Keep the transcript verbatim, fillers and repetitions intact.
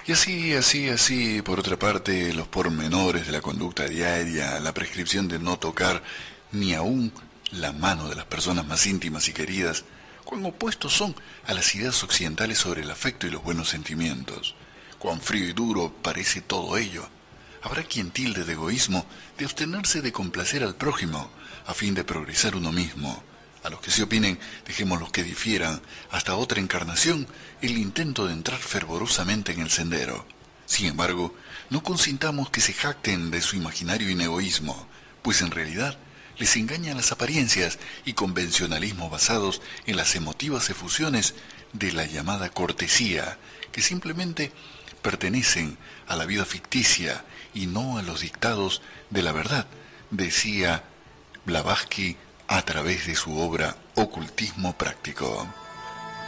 Y así, así, así, por otra parte, los pormenores de la conducta diaria, la prescripción de no tocar ni aún la mano de las personas más íntimas y queridas, cuán opuestos son a las ideas occidentales sobre el afecto y los buenos sentimientos. Cuán frío y duro parece todo ello. Habrá quien tilde de egoísmo de abstenerse de complacer al prójimo a fin de progresar uno mismo. A los que se opinen, dejemos los que difieran, hasta otra encarnación, el intento de entrar fervorosamente en el sendero. Sin embargo, no consintamos que se jacten de su imaginario inegoísmo, pues en realidad les engañan las apariencias y convencionalismos basados en las emotivas efusiones de la llamada cortesía, que simplemente pertenecen a la vida ficticia y no a los dictados de la verdad, decía Blavatsky a través de su obra Ocultismo Práctico.